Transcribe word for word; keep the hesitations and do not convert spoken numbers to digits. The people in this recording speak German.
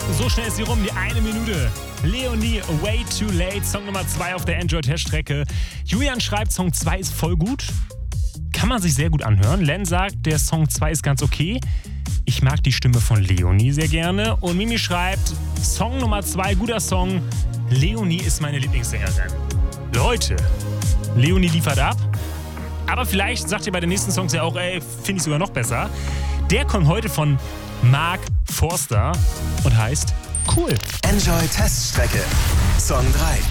So schnell ist sie rum, die eine Minute. Leonie, Way Too Late, Song Nummer zwei auf der Android-Teststrecke. Julian schreibt, Song zwei ist voll gut. Kann man sich sehr gut anhören. Len sagt, der Song zwei ist ganz okay. Ich mag die Stimme von Leonie sehr gerne. Und Mimi schreibt, Song Nummer zwei, guter Song. Leonie ist meine Lieblingssängerin. Leute, Leonie liefert ab. Aber vielleicht sagt ihr bei den nächsten Songs ja auch, ey, finde ich sogar noch besser. Der kommt heute von Mark Forster und heißt Cool. Enjoy Teststrecke. Song drei.